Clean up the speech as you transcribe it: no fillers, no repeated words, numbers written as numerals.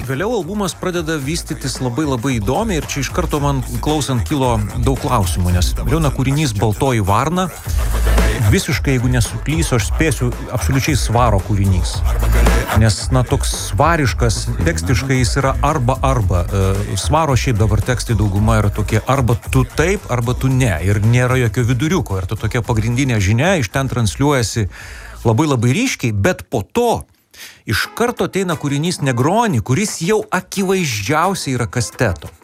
vėliau albumas pradeda vystytis labai įdomiai ir čia iš karto man klausant kilo daug klausimų, nes Liūna kūrinys Baltoji varna, visiškai, jeigu nesuklysiu, aš spėsiu, absoliučiai Svaro kūrinys. Nes, toks svariškas, tekstiškai jis yra arba. Svaro šiaip dabar tekstai dauguma yra tokie arba tu taip, arba tu ne. Ir nėra jokio viduriuko. Ir ta tokia pagrindinė žinia iš ten transliuojasi labai ryškiai, bet po to iš karto ateina kūrinys Negroni, kuris jau akivaizdžiausiai yra kasteto.